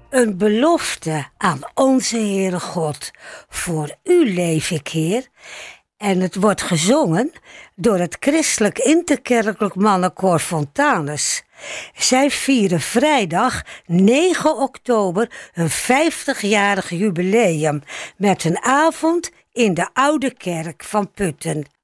Een belofte aan onze Heere God. Voor u leef ik, Heer. En het wordt gezongen door het Christelijk Interkerkelijk Mannenkoor Fontanus. Zij vieren vrijdag 9 oktober hun 50-jarig jubileum met een avond in de Oude Kerk van Putten.